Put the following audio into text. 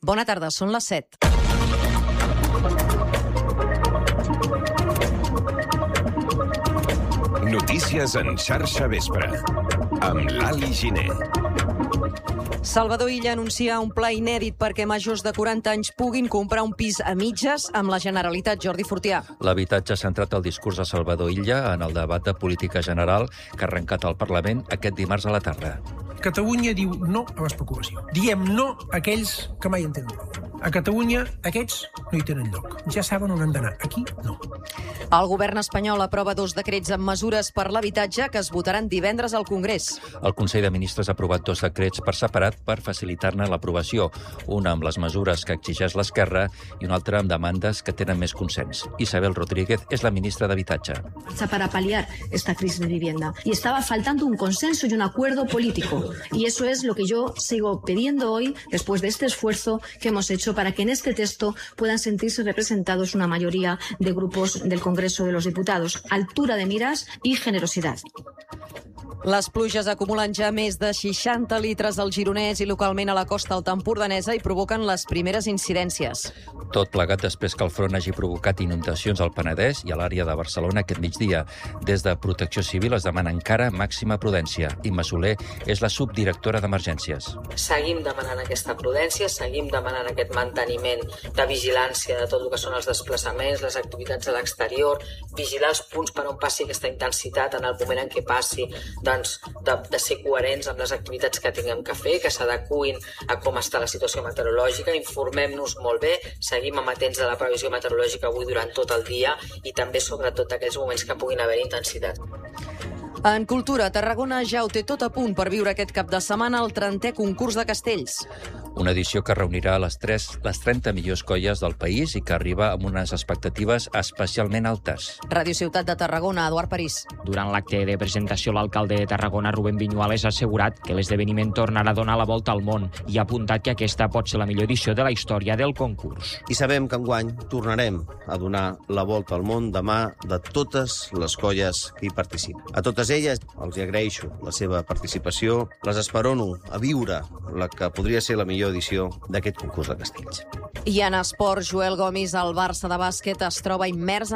Bona tarda, són les 7. Notícies en xarxa vespre, amb l'Ali Giner. Salvador Illa anuncia un pla inèdit perquè majors de 40 anys puguin comprar un pis a mitges amb la Generalitat. Jordi Fortià. L'habitatge ha centrat el discurs de Salvador Illa en el debat de política general que ha arrencat al Parlament aquest dimarts a la tarda. Catalunya diu no a l'especulació. Diem no a aquells que mai en tenen prou. A Catalunya aquests no hi tenen lloc. Ja saben on han d'anar. Aquí no. El govern espanyol aprova 2 decrets amb mesures per l'habitatge que es votaran divendres al Congrés. El Consell de Ministres ha aprovat 2 decrets per separat per facilitar-ne l'aprovació. Un amb les mesures que exigeix l'Esquerra i un altre amb demandes que tenen més consens. Isabel Rodríguez és la ministra d'Habitatge. Para paliar esta crisis de vivienda. Y estaba faltando un consenso y un acuerdo político. Y eso es lo que yo sigo pidiendo hoy, después de este esfuerzo que hemos hecho para que en este texto puedan sentirse representados una mayoría de grupos del Congreso de los Diputados. Altura de miras y generosidad. Les pluges acumulen ja més de 60 litres al Gironès i localment a la costa alta empordanesa i provoquen les primeres incidències. Tot plegat després que el front hagi provocat inundacions al Penedès i a l'àrea de Barcelona aquest migdia. Des de Protecció Civil es demana encara màxima prudència. Imma Soler és la subdirectora d'Emergències. Seguim demanant aquesta prudència, seguim demanant aquest manteniment de vigilància de tot el que són els desplaçaments, les activitats a l'exterior, vigilar els punts per on passi aquesta intensitat en el moment en què passi, de ser coherents amb les activitats que tinguem que fer, que s'adequin a com està la situació meteorològica, informem-nos molt bé, seguim amatents a la previsió meteorològica avui durant tot el dia i també sobretot aquells moments que puguin haver intensitat. En cultura, Tarragona ja ho té tot a punt per viure aquest cap de setmana el 30è concurs de castells. Una edició que reunirà les 30 millors colles del país i que arriba amb unes expectatives especialment altes. Ràdio Ciutat de Tarragona, Eduard París. Durant l'acte de presentació, l'alcalde de Tarragona, Rubén Viñuales, ha assegurat que l'esdeveniment tornarà a donar la volta al món i ha apuntat que aquesta pot ser la millor edició de la història del concurs. I sabem que enguany tornarem a donar la volta al món de mà de totes les colles que hi participen. A totes elles els agraeixo la seva participació, les esperono a viure la que podria ser la millor edició d'aquest concurs de castells. I en esport, Joel Gomis, el Barça de bàsquet es troba immers